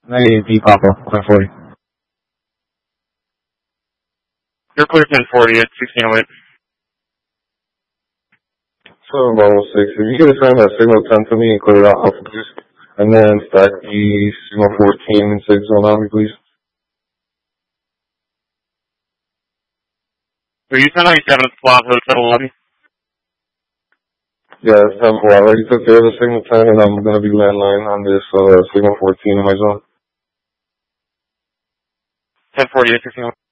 98 Papa, 1040. You're clear 1040 at 1608. 706. If you could assign that signal 10 to me and clear it out, please. And then stack the signal 14 and 6 on me, please. Are you 1097 at the Plaza Hotel lobby? Yeah, it's 10-4. I already took care of the signal 10 and I'm going to be landline on this signal 14 in my zone. 1040 at 1608.